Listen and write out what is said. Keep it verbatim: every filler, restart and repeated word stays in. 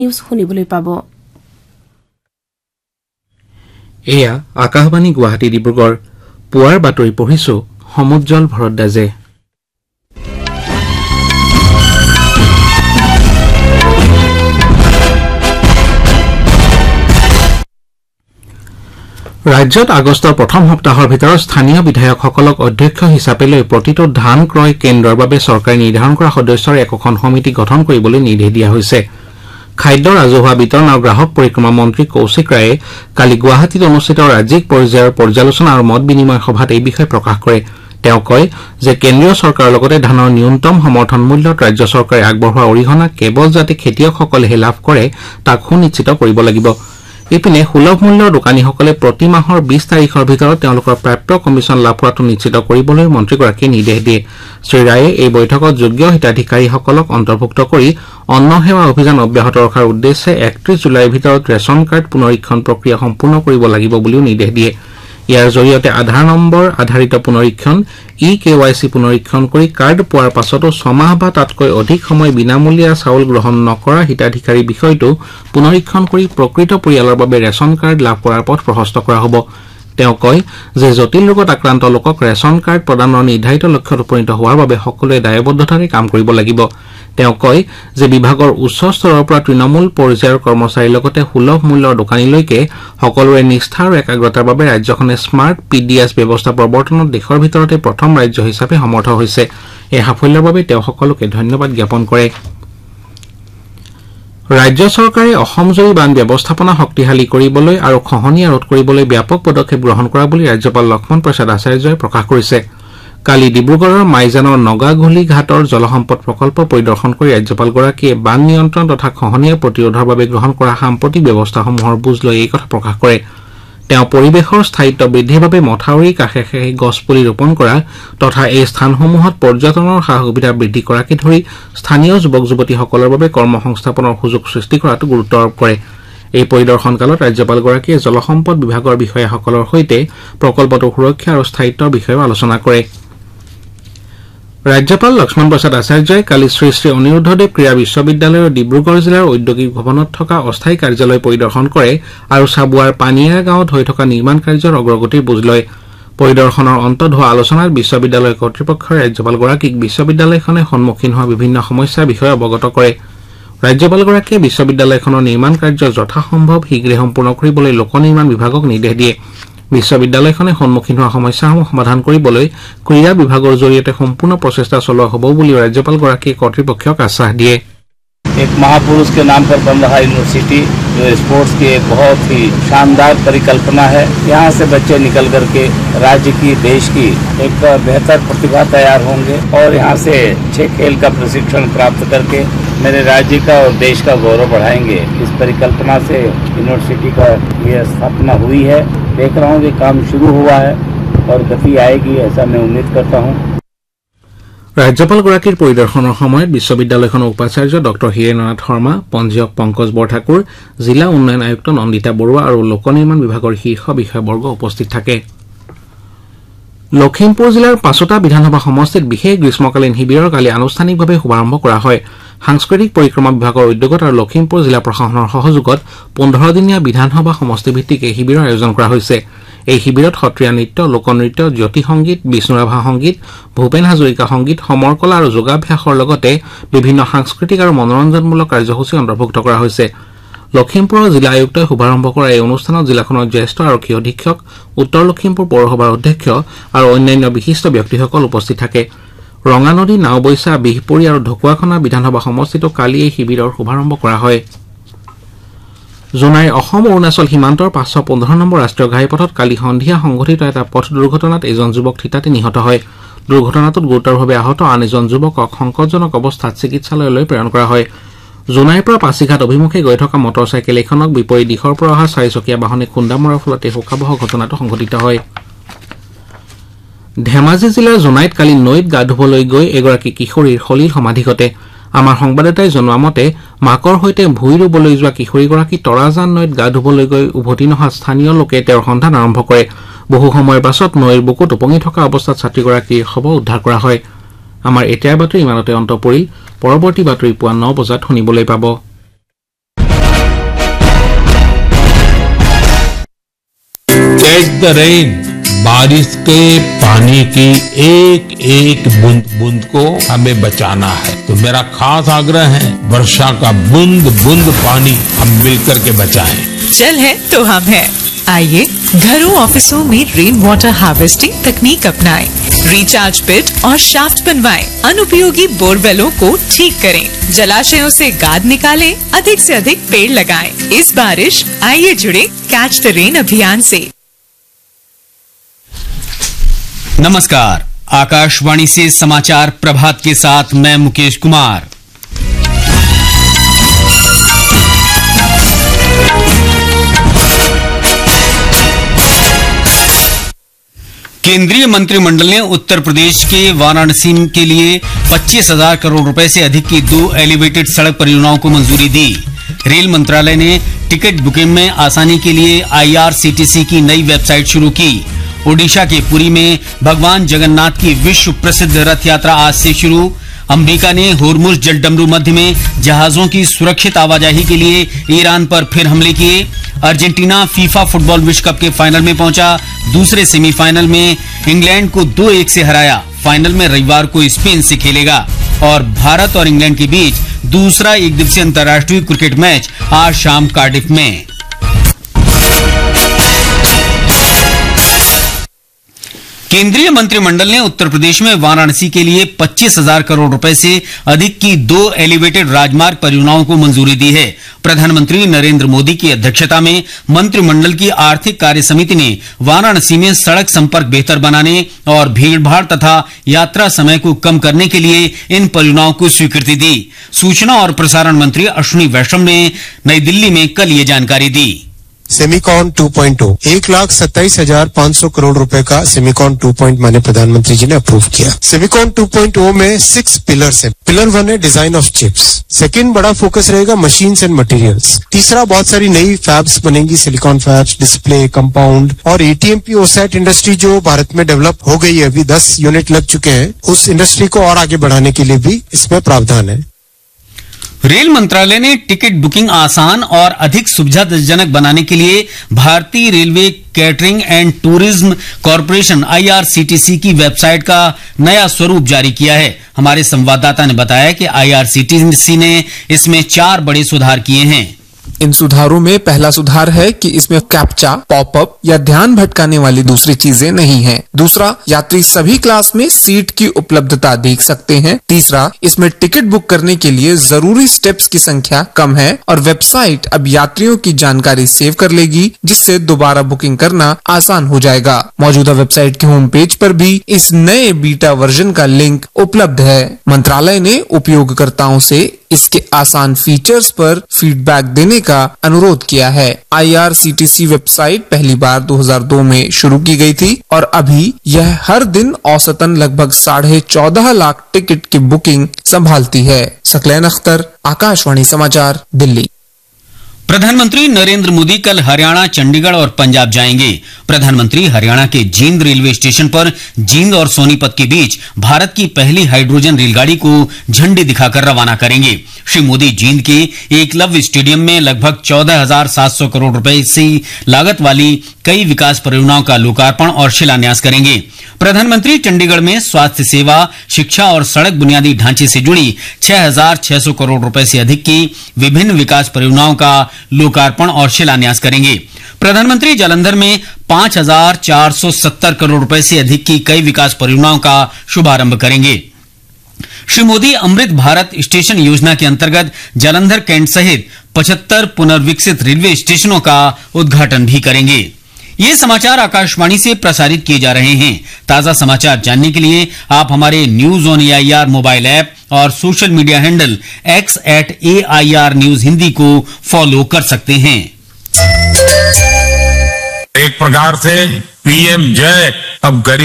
News শুনিবলৈ পাব। এয়া আকাশবাণী গুৱাহাটী ডিব্ৰুগড় পুৱাৰ বাতৰি পঢ়িছো সমুজ্জ্বল ভৰদ্বাজে। ৰাজ্যত আগষ্টৰ প্ৰথম সপ্তাহৰ ভিতৰত স্থানীয় বিধায়কসকলক অধ্যক্ষ হিচাপে লৈ প্ৰতিটো ধান ক্ৰয় কেন্দ্ৰৰ বাবে চৰকাৰে নিৰ্ধাৰণ কৰা সদস্যৰ একোখন সমিতি গঠন কৰিবলৈ নিৰ্দেশ দিয়া হৈছে। খাদ্য ৰাজহুৱা বিতৰণ আৰু গ্ৰাহক পৰিক্ৰমা মন্ত্ৰী কৌশিক ৰায়ে কালি গুৱাহাটীত অনুষ্ঠিত ৰাজ্যিক পৰ্যায়ৰ পৰ্যালোচনা আৰু মত বিনিময় সভাত এই বিষয়ে প্ৰকাশ কৰে। তেওঁ কয় যে কেন্দ্ৰীয় চৰকাৰৰ লগতে ধানৰ ন্যূনতম সমৰ্থন মূল্যত ৰাজ্য চৰকাৰে আগবঢ়োৱা অৰিহণা কেৱল যাতে খেতিয়কসকলেহে লাভ কৰে তাক সুনিশ্চিত কৰিব লাগিব। ইপিনে সুলভ মূল্যৰ দোকানীসকলে প্ৰতি মাহৰ বিশ তাৰিখৰ ভিতৰত তেওঁলোকৰ প্ৰাপ্য কমিছন লাভ কৰাটো নিশ্চিত কৰিবলৈ মন্ত্ৰীগৰাকীয়ে নিৰ্দেশ দিয়ে। শ্ৰীৰায়ে এই বৈঠকত যোগ্য হিতাধিকাৰীসকলক অন্তৰ্ভুক্ত কৰি অন্ন সেৱা অভিযান অব্যাহত ৰখাৰ উদ্দেশ্যে একত্ৰিশ জুলাইৰ ভিতৰত ৰেচন কাৰ্ড পুনৰীক্ষণ প্ৰক্ৰিয়া সম্পূৰ্ণ কৰিব লাগিব বুলিও নিৰ্দেশ দিয়ে। ইয়াৰ জৰিয়তে আধাৰ নম্বৰ আধাৰিত পুনৰীক্ষণ ই কে ৱাই চি পুনৰীক্ষণ কৰি কাৰ্ড পোৱাৰ পাছতো ছমাহ বা তাতকৈ অধিক সময় বিনামূলীয়া চাউল গ্ৰহণ নকৰা হিতাধিকাৰীৰ বিষয়টো পুনৰীক্ষণ কৰি প্ৰকৃত পৰিয়ালৰ বাবে ৰেচন কাৰ্ড লাভ কৰাৰ পথ প্ৰশস্ত কৰা হ'ব। তেওঁ কয় যে জটিল ৰোগত আক্ৰান্ত লোকক ৰেচন কাৰ্ড প্ৰদানৰ নিৰ্ধাৰিত লক্ষ্যত উপনীত হোৱাৰ বাবে সকলোৱে দায়বদ্ধতাৰে কাম কৰিব লাগিব। তেওঁ কয় যে বিভাগৰ উচ্চ স্তৰৰ পৰা তৃণমূল পৰ্যায়ৰ কৰ্মচাৰীৰ লগতে সুলভ মূল্যৰ দোকানীলৈকে সকলোৰে নিষ্ঠা আৰু একাগ্ৰতাৰ বাবে ৰাজ্যখনে স্মাৰ্ট পি ডি এছ ব্যৱস্থা প্ৰৱৰ্তনত দেশৰ ভিতৰতে প্ৰথম ৰাজ্য হিচাপে সমৰ্থ হৈছে। এই সাফল্যৰ বাবে তেওঁ সকলোকে ধন্যবাদ জ্ঞাপন কৰে। ৰাজ্য চৰকাৰে অসমজুৰি বান ব্যৱস্থাপনা শক্তিশালী কৰিবলৈ আৰু খহনীয়া ৰোধ কৰিবলৈ ব্যাপক পদক্ষেপ গ্ৰহণ কৰা বুলি ৰাজ্যপাল লক্ষ্মণ প্ৰসাদ আচাৰ্যই প্ৰকাশ কৰিছে। কালি ডিব্ৰুগড়ৰ মাইজানৰ নগাঘুলি ঘাটৰ জলসম্পদ প্ৰকল্প পৰিদৰ্শন কৰি ৰাজ্যপালগৰাকীয়ে বান নিয়ন্ত্ৰণ তথা খহনীয়া প্ৰতিৰোধৰ বাবে গ্ৰহণ কৰা সাম্প্ৰতিক ব্যৱস্থাসমূহৰ বুজ লৈ এই কথা প্ৰকাশ কৰে। তেওঁ পৰিৱেশৰ স্থায়িত্ব বৃদ্ধিৰ বাবে মথাউৰিৰ কাষে কাষে গছপুলি ৰোপণ কৰা তথা এই স্থানসমূহত পৰ্যটনৰ সা সুবিধা বৃদ্ধি কৰাকে ধৰি স্থানীয় যুৱক যুৱতীসকলৰ বাবে কৰ্মসংস্থাপনৰ সুযোগ সৃষ্টি কৰাটো গুৰুত্ব আৰোপ কৰে। এই পৰিদৰ্শনকালত ৰাজ্যপালগৰাকীয়ে জলসম্পদ বিভাগৰ বিষয়াসকলৰ সৈতে প্ৰকল্পটোৰ সুৰক্ষা আৰু স্থায়িত্বৰ বিষয়েও আলোচনা কৰে। ৰাজ্যপাল লক্ষ্মণ প্ৰসাদ আচাৰ্যই কালি শ্ৰী শ্ৰী অনিৰুদ্ধদেৱ ক্ৰীড়া বিশ্ববিদ্যালয়ৰ ডিব্ৰুগড় জিলাৰ ঔদ্যোগিক ভৱনত থকা অস্থায়ী কাৰ্যালয় পৰিদৰ্শন কৰে আৰু চাবুৱাৰ পানীয়া গাঁৱত হৈ থকা নিৰ্মাণ কাৰ্যৰ অগ্ৰগতিৰ বুজ লয়। পৰিদৰ্শনৰ অন্তত হোৱা আলোচনাত বিশ্ববিদ্যালয় কৰ্তৃপক্ষই ৰাজ্যপালগৰাকীক বিশ্ববিদ্যালয়খনে সন্মুখীন হোৱা বিভিন্ন সমস্যাৰ বিষয়ে অৱগত কৰে। ৰাজ্যপালগৰাকীয়ে বিশ্ববিদ্যালয়খনৰ নিৰ্মাণ কাৰ্য যথাসম্ভৱ শীঘ্ৰে সম্পূৰ্ণ কৰিবলৈ লোক নিৰ্মাণ বিভাগক নিৰ্দেশ দিয়ে। বিশ্ববিদ্যালয়খনে সন্মুখীন হোৱা সমস্যাসমূহ সমাধান কৰিবলৈ ক্ৰীড়া বিভাগৰ জৰিয়তে সম্পূৰ্ণ প্ৰচেষ্টা চলোৱা হ'ব বুলি ৰাজ্যপালগৰাকীয়ে কৰ্তৃপক্ষক আশ্বাস দিয়ে। एक महापुरुष के नाम पर बन रहा यूनिवर्सिटी जो स्पोर्ट्स की एक बहुत ही शानदार परिकल्पना है। यहाँ से बच्चे निकल करके राज्य की देश की एक बेहतर प्रतिभा तैयार होंगे और यहाँ से अच्छे खेल का प्रशिक्षण प्राप्त करके मेरे राज्य का और देश का गौरव बढ़ाएंगे। इस परिकल्पना से यूनिवर्सिटी का ये स्थापना हुई है। देख रहा हूँ कि काम शुरू हुआ है और गति आएगी ऐसा मैं उम्मीद करता हूँ। ৰাজ্যপালগৰাকীৰ পৰিদৰ্শনৰ সময়ত বিশ্ববিদ্যালয়খনৰ উপাচাৰ্য ডক্টৰ হীৰেন্দ্ৰনাথ শৰ্মা, পঞ্জীয়ক পংকজ বৰঠাকুৰ, জিলা উন্নয়ন আয়ুক্ত নন্দিতা বৰুৱা আৰু লোক নিৰ্মাণ বিভাগৰ শীৰ্ষ বিষয়বৰ্গ উপস্থিত থাকে। লখিমপুৰ জিলাৰ পাঁচোটা বিধানসভা সমষ্টিত বিশেষ গ্ৰীষ্মকালীন শিবিৰৰ কালি আনুষ্ঠানিকভাৱে শুভাৰম্ভ কৰা হয়। সাংস্কৃতিক পৰিক্ৰমা বিভাগৰ উদ্যোগত আৰু লখিমপুৰ জিলা প্ৰশাসনৰ সহযোগত পোন্ধৰ দিনীয়া বিধানসভা সমষ্টিভিত্তিক এই শিবিৰৰ আয়োজন কৰা হৈছে। এই শিবিৰত সত্ৰীয়া নৃত্য, লোকনৃত্য, জ্যোতি সংগীত, বিষ্ণুৰাভা সংগীত, ভূপেন হাজৰিকা সংগীত, সমৰকলা আৰু যোগাভ্যাসৰ লগতে বিভিন্ন সাংস্কৃতিক আৰু মনোৰঞ্জনমূলক কাৰ্যসূচী অন্তৰ্ভুক্ত কৰা হৈছে। লখিমপুৰৰ জিলা আয়ুক্তই শুভাৰম্ভ কৰা এই অনুষ্ঠানত জিলাখনৰ জ্যেষ্ঠ আৰক্ষী অধীক্ষক, উত্তৰ লখিমপুৰ পৌৰসভাৰ অধ্যক্ষ আৰু অন্যান্য বিশিষ্ট ব্যক্তিসকল উপস্থিত থাকে। ৰঙানদী, নাওবৈচা, বিহপুৰী আৰু ঢকুৱাখনা বিধানসভা সমষ্টিতো কালি এই শিবিৰৰ শুভাৰম্ভ কৰা হয়। জোনাইৰ অসম অৰুণাচল সীমান্তৰ পাঁচশ পোন্ধৰ নম্বৰ ৰাষ্ট্ৰীয় ঘাইপথত কালি সন্ধিয়া সংঘটিত এটা পথ দুৰ্ঘটনাত এজন যুৱক থিতাতে নিহত হয়। দুৰ্ঘটনাটোত গুৰুতৰভাৱে আহত আন এজন যুৱকক সংকটজনক অৱস্থাত চিকিৎসালয়লৈ প্ৰেৰণ কৰা হয়। জোনাইৰ পৰা পাছিঘাট অভিমুখে গৈ থকা মটৰ চাইকেল এখনক বিপৰীত দিশৰ পৰা অহা চাৰিচকীয়া বাহনে খুন্দা মৰাৰ ফলত এই শোকাবহ ঘটনাটো সংঘটিত হয়। ধেমাজি জিলাৰ জোনাইত কালি নৈত গা ধুবলৈ গৈ এগৰাকী কিশোৰীৰ সলিল সমাধি ঘটে। আমাৰ সংবাদদাতাই জনোৱা মতে মাকৰ সৈতে ভূঁই ৰুবলৈ যোৱা কিশোৰীগৰাকী তৰাজান নৈত গা ধুবলৈ গৈ উভতি নহা স্থানীয় লোকে তেওঁৰ সন্ধান আৰম্ভ কৰে। বহু সময়ৰ পাছত নৈৰ বুকুত উপঙি থকা অৱস্থাত ছাত্ৰীগৰাকীৰ শৱ উদ্ধাৰ কৰা হয়। আমাৰ এতিয়াৰ বাতৰি ইমানতে অন্ত পৰিল। পৰৱৰ্তী বাতৰি পুৱা ন বজাত শুনিবলৈ পাব। द रेन, बारिश के पानी की एक एक बूंद बूंद को हमें बचाना है। तो मेरा खास आग्रह है, वर्षा का बूंद बूंद पानी हम मिलकर के बचाएं। जल है तो हम है। आइए घरों ऑफिसों में रेन वाटर हार्वेस्टिंग तकनीक अपनाएं, रिचार्ज पिट और शाफ्ट बनवाएं, अनुपयोगी बोरवेलों को ठीक करें, जलाशयों से गाद निकालें, अधिक से अधिक पेड़ लगाएं। इस बारिश आइए जुड़े कैच द रेन अभियान से। नमस्कार, आकाशवाणी से समाचार प्रभात के साथ मैं मुकेश कुमार। केंद्रीय मंत्रिमंडल ने उत्तर प्रदेश के वाराणसी के लिए पच्चीस हजार करोड़ रुपए से अधिक की दो एलिवेटेड सड़क परियोजनाओं को मंजूरी दी। रेल मंत्रालय ने टिकट बुकिंग में आसानी के लिए आईआरसीटीसी की नई वेबसाइट शुरू की। ओडिशा के पुरी में भगवान जगन्नाथ की विश्व प्रसिद्ध रथ यात्रा आज से शुरू। अमेरिका ने होर्मुज जलडमरू मध्य में जहाजों की सुरक्षित आवाजाही के लिए ईरान पर फिर हमले किए। अर्जेंटीना फीफा फुटबॉल विश्व कप के फाइनल में पहुंचा। दूसरे सेमीफाइनल में इंग्लैंड को दो एक से हराया। फाइनल में रविवार को स्पेन से खेलेगा। और भारत और इंग्लैंड के बीच दूसरा एक दिवसीय अंतर्राष्ट्रीय क्रिकेट मैच आज शाम कार्डिफ में। केंद्रीय मंत्रिमंडल ने उत्तर प्रदेश में वाराणसी के लिए पच्चीस हजार करोड़ रुपए से अधिक की दो एलिवेटेड राजमार्ग परियोजनाओं को मंजूरी दी है। प्रधानमंत्री नरेंद्र मोदी की अध्यक्षता में मंत्रिमंडल की आर्थिक कार्य समिति ने वाराणसी में सड़क संपर्क बेहतर बनाने और भीड़भाड़ तथा यात्रा समय को कम करने के लिए इन परियोजनाओं को स्वीकृति दी। सूचना और प्रसारण मंत्री अश्विनी वैष्णव ने नई दिल्ली में कल ये जानकारी दी। सेमिकॉन टू पॉइंट ओ एक लाख सत्ताईस हजार पाँच सौ करोड़ रुपए का सेमिकॉन टू पॉइंट माने प्रधानमंत्री जी ने अप्रूव किया। सेमिकॉन टू पॉइंट ओ में सिक्स पिलर्स हैं। पिलर वन है डिजाइन ऑफ चिप्स, सेकंड बड़ा फोकस रहेगा मशीन्स एंड मटेरियल्स, तीसरा बहुत सारी नई फैब्स बनेंगी, सिलिकॉन फैब्स, डिस्प्ले, कंपाउंड और एटीएमपी ओसैट इंडस्ट्री जो भारत में डेवलप हो गई है, अभी दस यूनिट लग चुके हैं, उस इंडस्ट्री को और आगे बढ़ाने के लिए भी इसमें प्रावधान है। रेल मंत्रालय ने टिकट बुकिंग आसान और अधिक सुविधाजनक बनाने के लिए भारतीय railway catering and tourism corporation IRCTC की वेबसाइट का नया स्वरूप जारी किया है। हमारे संवाददाता ने बताया कि आईआरसीटीसी ने इसमें चार बड़े सुधार किए हैं। इन सुधारों में पहला सुधार है कि इसमें कैप्चा, पॉपअप या ध्यान भटकाने वाली दूसरी चीजें नहीं हैं। दूसरा, यात्री सभी क्लास में सीट की उपलब्धता देख सकते हैं। तीसरा, इसमें टिकट बुक करने के लिए जरूरी स्टेप्स की संख्या कम है और वेबसाइट अब यात्रियों की जानकारी सेव कर लेगी, जिससे दोबारा बुकिंग करना आसान हो जाएगा। मौजूदा वेबसाइट के होम पेज पर भी इस नए बीटा वर्जन का लिंक उपलब्ध है। मंत्रालय ने उपयोगकर्ताओं से इसके आसान फीचर्स पर फीडबैक देने का अनुरोध किया है। आईआरसीटीसी वेबसाइट पहली बार दो हज़ार दो में शुरू की गई थी और अभी यह हर दिन औसतन लगभग साढ़े चौदह लाख टिकट की बुकिंग संभालती है। सकलैन अख्तर, आकाशवाणी समाचार, दिल्ली। प्रधानमंत्री नरेंद्र मोदी कल हरियाणा, चंडीगढ़ और पंजाब जाएंगे। प्रधानमंत्री हरियाणा के जींद रेलवे स्टेशन पर जींद और सोनीपत के बीच भारत की पहली हाइड्रोजन रेलगाड़ी को झंडी दिखाकर रवाना करेंगे। श्री मोदी जींद के एकलव्य स्टेडियम में लगभग चौदह हजार सात सौ करोड़ रुपए से लागत वाली कई विकास परियोजनाओं का लोकार्पण और शिलान्यास करेंगे। प्रधानमंत्री चंडीगढ़ में स्वास्थ्य सेवा, शिक्षा और सड़क बुनियादी ढांचे से जुड़ी छह हजार छह सौ करोड़ रुपए से अधिक की विभिन्न विकास परियोजनाओं का लोकार्पण और शिलान्यास करेंगे। प्रधानमंत्री जालंधर में पांच हजार चार सौ सत्तर करोड़ रुपए से अधिक की कई विकास परियोजनाओं का शुभारंभ करेंगे। श्री मोदी अमृत भारत स्टेशन योजना के अंतर्गत जालंधर कैंट सहित पचहत्तर पुनर्विकसित रेलवे स्टेशनों का उद्घाटन भी करेंगे। ये समाचार आकाशवाणी से प्रसारित किए जा रहे हैं। ताजा समाचार जानने के लिए आप हमारे news on AIR mobile app और social media handle x eight AIR news Hindi को फॉलो कर सकते हैं। एक प्रकार से पीएम जय अब गरीब